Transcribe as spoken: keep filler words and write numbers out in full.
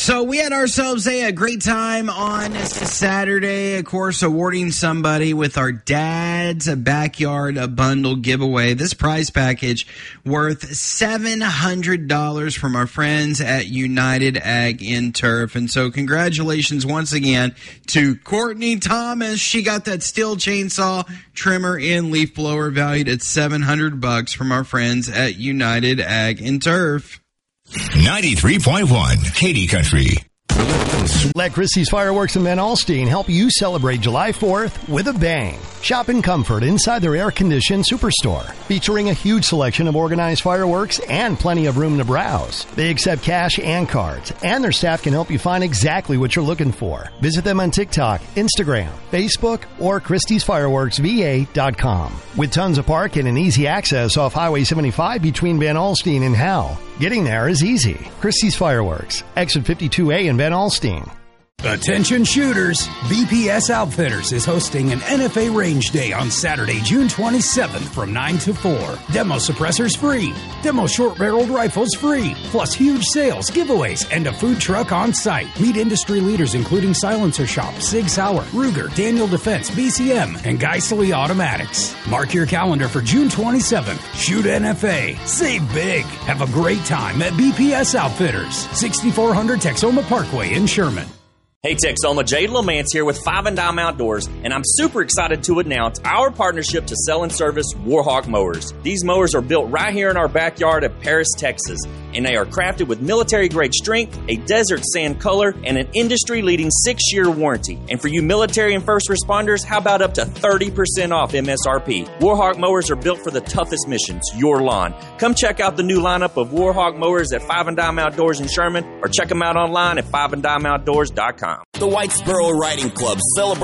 So we had ourselves a, a great time on Saturday, of course, awarding somebody with our Dad's Backyard Bundle giveaway. This prize package worth seven hundred dollars from our friends at United Ag and Turf. And so congratulations once again to Courtney Thomas. She got that steel chainsaw, trimmer, and leaf blower valued at seven hundred bucks from our friends at United Ag and Turf. ninety-three point one Katy Country. Let Christie's Fireworks in Van Alstyne help you celebrate July fourth with a bang. Shop in comfort inside their air-conditioned superstore, featuring a huge selection of organized fireworks and plenty of room to browse. They accept cash and cards, and their staff can help you find exactly what you're looking for. Visit them on TikTok, Instagram, Facebook, or Christie's Fireworks V A dot com. With tons of parking and easy access off Highway seventy-five between Van Alstyne and Howell, getting there is easy. Christie's Fireworks, exit fifty-two A in Van Alstyne. Attention shooters, B P S Outfitters is hosting an N F A Range Day on Saturday, June twenty-seventh from nine to four. Demo suppressors free, demo short-barreled rifles free, plus huge sales, giveaways, and a food truck on site. Meet industry leaders including Silencer Shop, Sig Sauer, Ruger, Daniel Defense, B C M, and Geissele Automatics. Mark your calendar for June twenty-seventh. Shoot N F A. Save big. Have a great time at B P S Outfitters, sixty-four hundred Texoma Parkway in Sherman. Hey Texoma, Jade Lomance here with Five and Dime Outdoors, and I'm super excited to announce our partnership to sell and service Warhawk mowers. These mowers are built right here in our backyard at Paris, Texas, and they are crafted with military-grade strength, a desert sand color, and an industry-leading six-year warranty. And for you military and first responders, how about up to thirty percent off M S R P? Warhawk mowers are built for the toughest missions, your lawn. Come check out the new lineup of Warhawk mowers at Five and Dime Outdoors in Sherman, or check them out online at five and dime outdoors dot com. The Whitesboro Riding Club celebrates